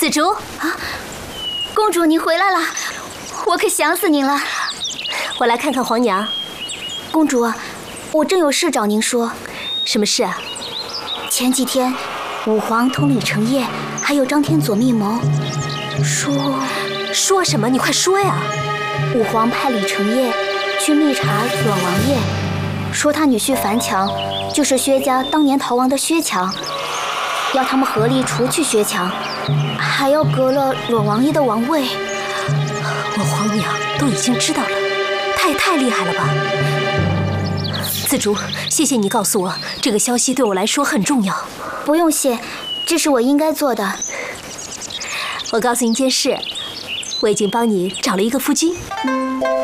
紫竹啊， 公主您回来了，我可想死您了。 我来看看皇娘。 公主，我正有事找您说。 什么事啊？ 前几天，武皇同李承业还有张天佐密谋， 说什么？你快说呀！ 武皇派李承业去密查阮王爷，说他女婿樊强就是薛家当年逃亡的薛强，要他们合力除去薛强，还要革了阮王爷的王位。 我皇娘都已经知道了，他也太厉害了吧！紫竹，谢谢你告诉我这个消息，对我来说很重要。 不用谢，这是我应该做的。 我告诉你一件事，我已经帮你找了一个夫君。